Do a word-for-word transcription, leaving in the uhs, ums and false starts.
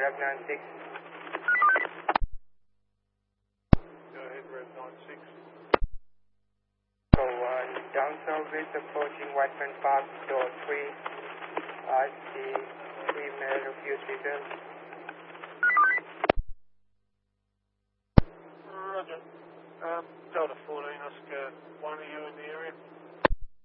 Rev nine six. Go ahead, Rev nine six. So, uh, down southwest approaching Whiteman Park, door three. I see three male refuse return. Roger. Um, Delta fourteen, Oscar, one of you in the area?